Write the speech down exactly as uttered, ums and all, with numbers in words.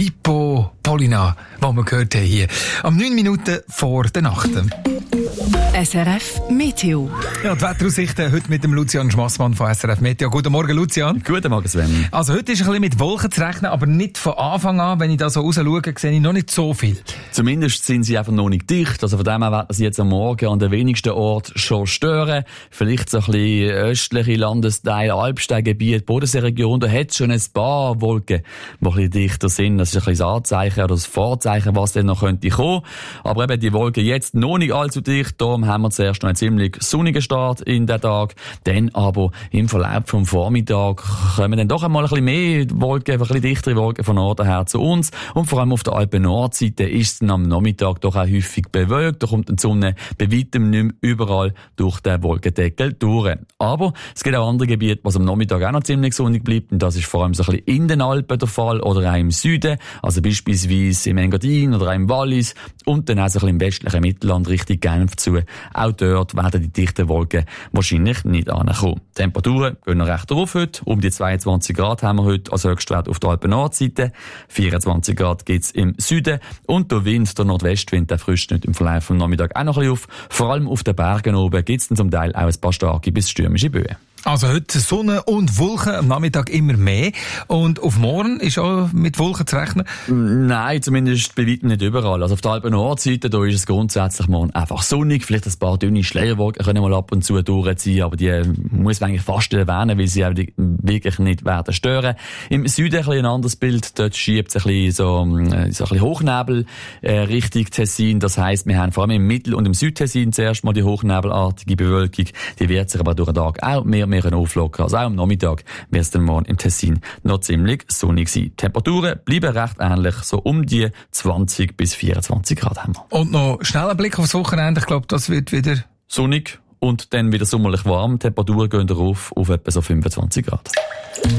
Pippo Polina, was wir gehört haben hier. Am neun Minuten vor der Nacht. S R F Meteo. Ja, die Wetteraussichten heute mit dem Lucian Schmassmann von S R F Meteo. Guten Morgen, Lucian. Guten Morgen, Sven. Also heute ist ein bisschen mit Wolken zu rechnen, aber nicht von Anfang an. Wenn ich da so raus schaue, sehe ich noch nicht so viel. Zumindest sind sie einfach noch nicht dicht. Also von dem her werden sie jetzt am Morgen an den wenigsten Orten schon stören. Vielleicht so ein bisschen östliche Landesteile, Alpsteingebiet, Bodenseeregion. Da hat es schon ein paar Wolken, die ein bisschen dichter sind. Das ist ein bisschen das Anzeichen oder das Vorzeichen, was dann noch könnte kommen. Aber eben die Wolken jetzt noch nicht allzu dicht. Darum haben wir zuerst noch einen ziemlich sonnigen Start in den Tag. Dann aber im Verlauf vom Vormittag kommen dann doch einmal ein bisschen mehr Wolken, ein bisschen dichtere Wolken von Norden her zu uns. Und vor allem auf der Alpen-Nordseite ist es dann am Nachmittag doch auch häufig bewölkt. Da kommt die Sonne bei weitem nicht mehr überall durch den Wolkendeckel durch. Aber es gibt auch andere Gebiete, wo es am Nachmittag auch noch ziemlich sonnig bleibt. Und das ist vor allem so ein bisschen in den Alpen der Fall oder auch im Süden. Also beispielsweise im Engadin oder auch im Wallis. Und dann auch so ein bisschen im westlichen Mittelland Richtung Genf zu. Auch dort werden die dichten Wolken wahrscheinlich nicht ankommen. Die Temperaturen gehen noch recht rauf heute. Um die zweiundzwanzig Grad haben wir heute als Höchstwert auf der Alpen-Nordseite. vierundzwanzig Grad gibt's im Süden. Und der Wind, der Nordwestwind, der frischt nicht im Verlauf vom Nachmittag auch noch ein bisschen auf. Vor allem auf den Bergen oben gibt's dann zum Teil auch ein paar starke bis stürmische Böen. Also heute Sonne und Wolken, am Nachmittag immer mehr. Und auf morgen ist auch mit Wolken zu rechnen? Nein, zumindest bei weitem nicht überall. Also auf der Alpen-Nordseite, da ist es grundsätzlich morgen einfach sonnig. Vielleicht ein paar dünne Schleierwolken können mal ab und zu durchziehen, aber die muss man eigentlich fast erwähnen, weil sie auch wirklich nicht werden stören. Im Süden ein, ein anderes Bild. Dort schiebt es ein bisschen so, so ein bisschen Hochnebel äh, Richtung Tessin. Das heisst, wir haben vor allem im Mittel- und im Südtessin zuerst mal die hochnebelartige Bewölkung. Die wird sich aber durch den Tag auch mehr mehr auflockern. Also auch am Nachmittag wird es dann morgen im Tessin noch ziemlich sonnig sein. Die Temperaturen bleiben recht ähnlich, so um die zwanzig bis vierundzwanzig Grad haben wir. Und noch schnell ein Blick aufs Wochenende. Ich glaube, das wird wieder sonnig und dann wieder sommerlich warm. Die Temperaturen gehen darauf auf etwa so fünfundzwanzig Grad.